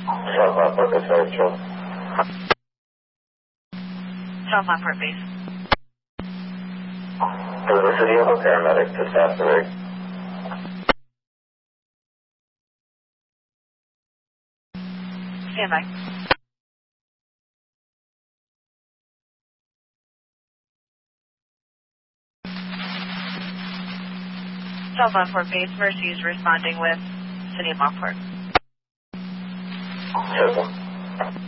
South Lockport, that's very true. South Lockport base. Does the city have a paramedic to staff the rig? Stand by. South Lockport base, Mercy is responding with City of Lockport. Yes,